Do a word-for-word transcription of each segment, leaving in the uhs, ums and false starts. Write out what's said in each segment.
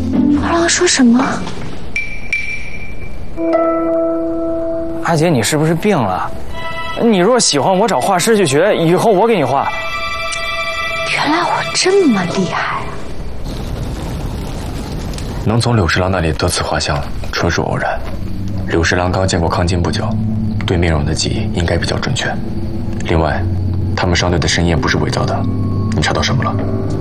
二郎说什么？ 阿姐，你是不是病了？你若喜欢我找画师去学，以后我给你画。 原来我这么厉害啊！ 能从柳十郎那里得此画像，纯属偶然。柳十郎刚见过康金不久，对面容的记忆应该比较准确。另外，他们商队的申宴不是伪造的，你查到什么了？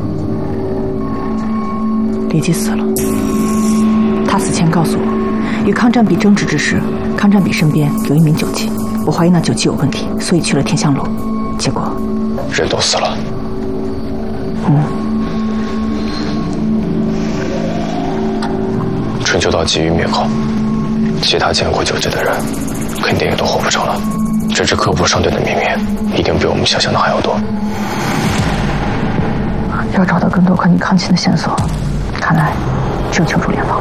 李记死了。他死前告诉我，与康占比争执之时，康占比身边有一名酒妓，我怀疑那酒妓有问题，所以去了天香楼，结果人都死了。 嗯。 春秋道急于灭口，其他见过酒妓的人，肯定也都活不成了。这支科布商队的秘密，一定比我们想象的还要多。 要找到更多关于康琴的线索，看来只有求助联邦。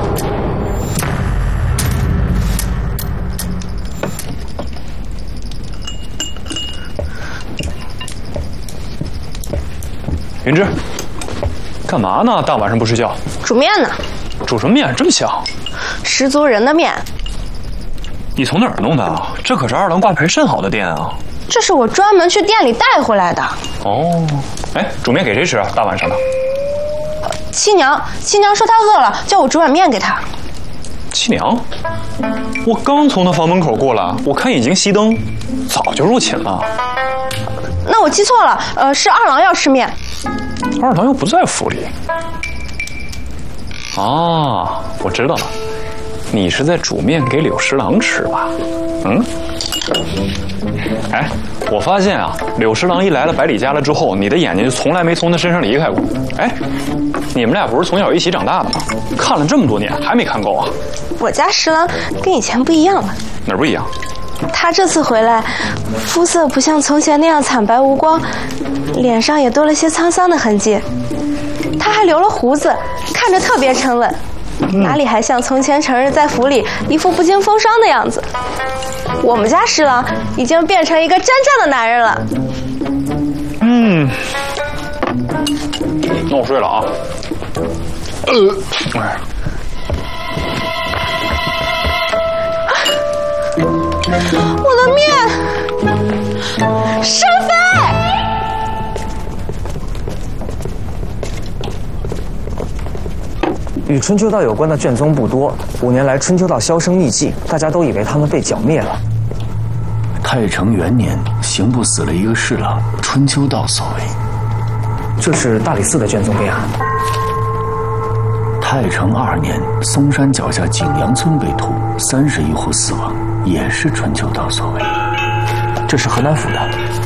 云芝，干嘛呢？大晚上不睡觉？ 煮面呢。 煮什么面？这么香？ 十足人的面。 你从哪儿弄的啊？这可是二郎挂牌甚好的店啊！ 这是我专门去店里带回来的。 哦，哎，煮面给谁吃啊？大晚上的。 七娘，七娘说她饿了，叫我煮碗面给她。 七娘，我刚从她房门口过来，我看已经熄灯，早就入寝了。 那我记错了，呃，是二郎要吃面。 二郎又不在府里。啊，我知道了，你是在煮面给柳十郎吃吧？嗯。哎，我发现啊，柳十郎一来了百里家了之后，你的眼睛就从来没从他身上离开过。哎，你们俩不是从小一起长大的吗？看了这么多年还没看够啊？ 我家十郎跟以前不一样了。 哪儿不一样？ 他这次回来，肤色不像从前那样惨白无光，脸上也多了些沧桑的痕迹。他还留了胡子，看着特别沉稳，哪里还像从前成日在府里一副不经风霜的样子。我们家十郎已经变成一个真正的男人了。 嗯，那我睡了啊。呃，哎。 我的面，山飞！ 与春秋道有关的卷宗不多，五年来春秋道销声匿迹，大家都以为他们被剿灭了。 太成元年，刑部死了一个侍郎，春秋道所为。 这是大理寺的卷宗备案。 太成二年，嵩山脚下景阳村被屠，三十一户死亡，也是春秋道所为。 这是河南府的。